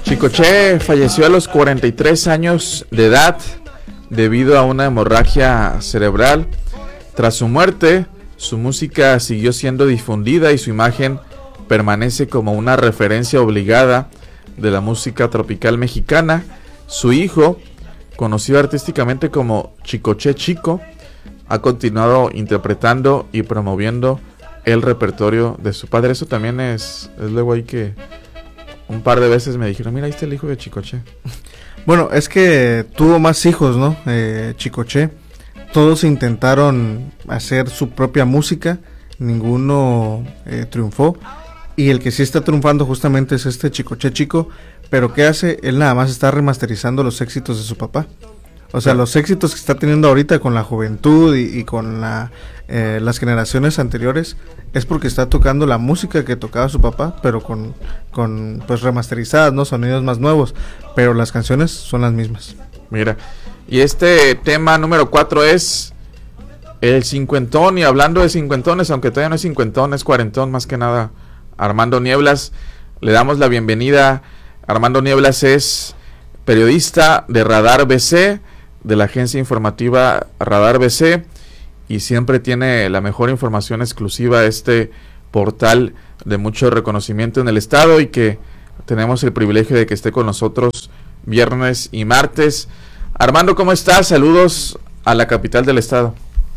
Chicoche falleció a los 43 años de edad debido a una hemorragia cerebral. Tras su muerte, su música siguió siendo difundida y su imagen permanece como una referencia obligada de la música tropical mexicana. Su hijo, conocido artísticamente como Chicoche Chico, ha continuado interpretando y promoviendo el repertorio de su padre. Eso también es luego ahí que un par de veces me dijeron, mira, ahí está el hijo de Chicoche. Bueno, es que tuvo más hijos, ¿no? Chicoche. Todos intentaron hacer su propia música, ninguno triunfó. Y el que sí está triunfando justamente es este Chicoche Chico. Pero ¿qué hace? Él nada más está remasterizando los éxitos de su papá. O sea, los éxitos que está teniendo ahorita con la juventud y con las generaciones anteriores es porque está tocando la música que tocaba su papá, pero con pues remasterizadas, ¿no? Sonidos más nuevos, pero las canciones son las mismas. Mira, y este tema número 4 es el cincuentón, y hablando de cincuentones, aunque todavía no es cincuentón, es cuarentón más que nada, Armando Nieblas. Le damos la bienvenida. Armando Nieblas es periodista de Radar BC, de la agencia informativa Radar BC, y siempre tiene la mejor información exclusiva, este portal de mucho reconocimiento en el estado, y que tenemos el privilegio de que esté con nosotros viernes y martes. Armando, ¿cómo estás? Saludos a la capital del estado.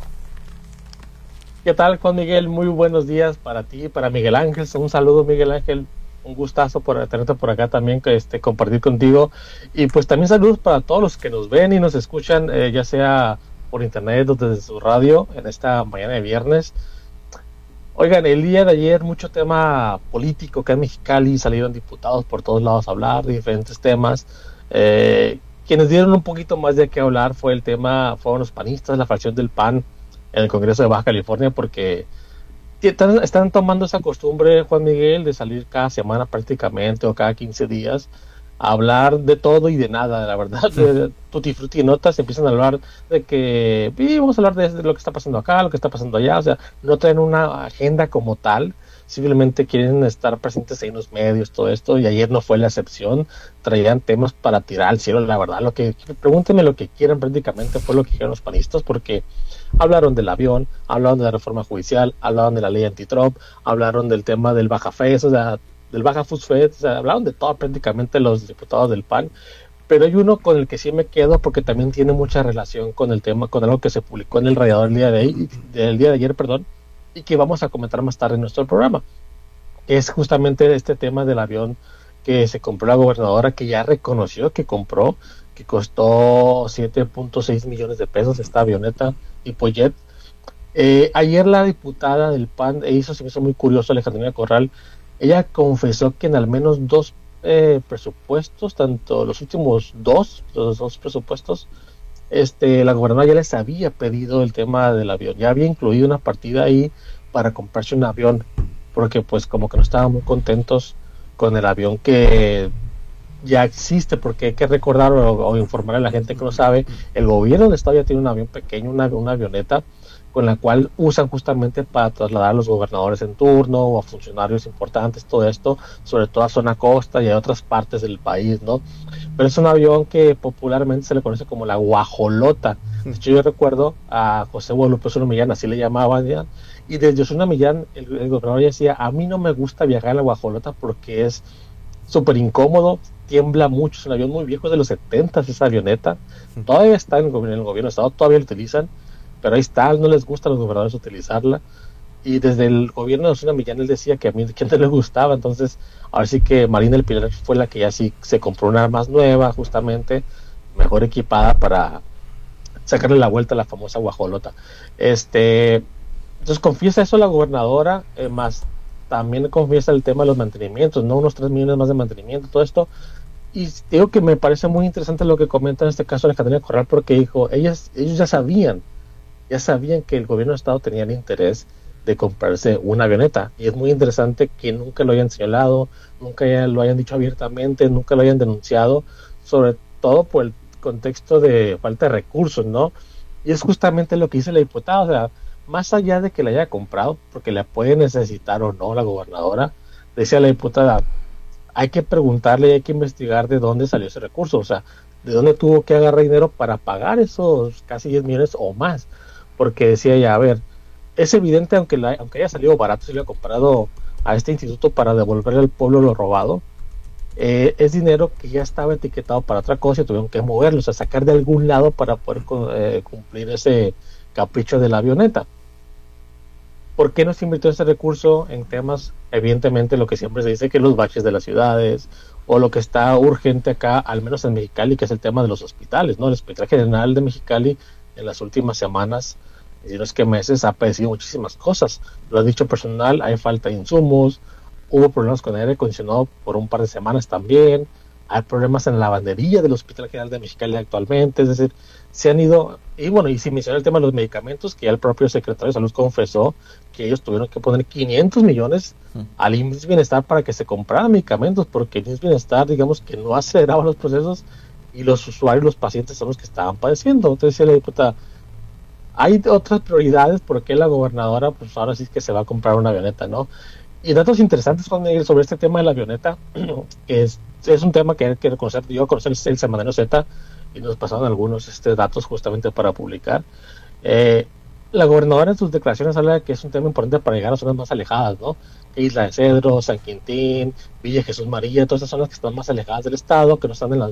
¿Qué tal, Juan Miguel? Muy buenos días para ti y para Miguel Ángel. Un saludo, Miguel Ángel. Un gustazo por tenerte por acá también, compartir contigo. Y pues también saludos para todos los que nos ven y nos escuchan, ya sea por internet o desde su radio, en esta mañana de viernes. Oigan, el día de ayer mucho tema político que en Mexicali, salieron diputados por todos lados a hablar de diferentes temas. Quienes dieron un poquito más de qué hablar fueron los panistas, la fracción del PAN en el Congreso de Baja California, porque están tomando esa costumbre, Juan Miguel, de salir cada semana prácticamente o cada 15 días a hablar de todo y de nada, la verdad, de tutti frutti notas. Empiezan a hablar de que vamos a hablar de lo que está pasando acá, lo que está pasando allá. O sea, no traen una agenda como tal, simplemente quieren estar presentes ahí en los medios, todo esto, y ayer no fue la excepción. Traían temas para tirar al cielo, la verdad. Pregúntenme lo que quieran, prácticamente fue lo que dijeron los panistas, porque hablaron del avión, hablaron de la reforma judicial, hablaron de la ley anti-Trump, hablaron del tema del Baja Fest, o sea, del Baja Food Fest, o sea, hablaron de todo prácticamente los diputados del PAN. Pero hay uno con el que sí me quedo, porque también tiene mucha relación con el tema, con algo que se publicó en el Radiador el día de ayer, y que vamos a comentar más tarde en nuestro programa. Es justamente este tema del avión que se compró la gobernadora, que ya reconoció que compró, que costó 7.6 millones de pesos esta avioneta tipo jet. Ayer la diputada del PAN se me hizo muy curioso, Alejandrina Corral. Ella confesó que en al menos dos presupuestos, tanto los últimos dos presupuestos, la gobernadora ya les había pedido el tema del avión, ya había incluido una partida ahí para comprarse un avión, porque pues como que no estaban muy contentos con el avión que ya existe, porque hay que recordar o informar a la gente que no sabe, el gobierno del estado ya tiene un avión pequeño, una avioneta, con la cual usan justamente para trasladar a los gobernadores en turno o a funcionarios importantes, todo esto, sobre todo a zona costa y a otras partes del país, ¿no? Pero es un avión que popularmente se le conoce como la guajolota. De hecho, yo recuerdo a José Guadalupe Osuna Millán, así le llamaban ya, y desde Osuna Millán, el gobernador ya decía, a mí no me gusta viajar en la guajolota porque es súper incómodo, tiembla mucho, es un avión muy viejo, de los 70 esa avioneta, todavía está en el gobierno del estado, todavía lo utilizan, pero ahí está, no les gusta a los gobernadores utilizarla, y desde el gobierno de Osuna Millán él decía que a mí que no le gustaba. Entonces ahora sí que Marina del Pilar fue la que ya sí se compró una más nueva, justamente mejor equipada para sacarle la vuelta a la famosa guajolota. Entonces confiesa eso la gobernadora, más también confiesa el tema de los mantenimientos, ¿no? Unos 3 millones más de mantenimiento, todo esto. Y digo que me parece muy interesante lo que comenta en este caso Alejandrina Corral, porque dijo, ellos ya sabían que el gobierno del estado tenía el interés de comprarse una avioneta, y es muy interesante que nunca lo hayan señalado, nunca lo hayan dicho abiertamente, nunca lo hayan denunciado, sobre todo por el contexto de falta de recursos, ¿no? Y es justamente lo que dice la diputada, o sea, más allá de que la haya comprado, porque la puede necesitar o no la gobernadora, decía la diputada, hay que preguntarle y hay que investigar de dónde salió ese recurso, o sea, de dónde tuvo que agarrar dinero para pagar esos casi 10 millones o más, porque decía ya, a ver, es evidente, aunque haya salido barato, se le ha comprado a este instituto para devolverle al pueblo lo robado, es dinero que ya estaba etiquetado para otra cosa y tuvieron que moverlo, o sea, sacar de algún lado para poder cumplir ese capricho de la avioneta. ¿Por qué no se invirtió ese recurso en temas, evidentemente, lo que siempre se dice, que los baches de las ciudades, o lo que está urgente acá, al menos en Mexicali, que es el tema de los hospitales, ¿no? El Hospital General de Mexicali en las últimas semanas, y no es que meses, ha padecido muchísimas cosas. Lo ha dicho personal, hay falta de insumos, hubo problemas con el aire acondicionado por un par de semanas también, hay problemas en la lavandería del Hospital General de Mexicali actualmente, es decir, se han ido, y bueno, y sin mencionar el tema de los medicamentos, que ya el propio secretario de Salud confesó que ellos tuvieron que poner 500 millones al IMSS Bienestar para que se compraran medicamentos, porque el IMSS Bienestar, digamos, que no aceleraba los procesos y los usuarios, los pacientes son los que estaban padeciendo. Entonces decía la diputada, hay otras prioridades, porque la gobernadora, pues ahora sí es que se va a comprar una avioneta, ¿no? Y datos interesantes, Juan Miguel, sobre este tema de la avioneta, que es un tema que hay que reconocer, yo conocí el Semanario Z y nos pasaron algunos datos justamente para publicar. La gobernadora en sus declaraciones habla de que es un tema importante para llegar a zonas más alejadas, ¿no? Isla de Cedro, San Quintín, Villa Jesús María, todas esas zonas que están más alejadas del estado, que no están en las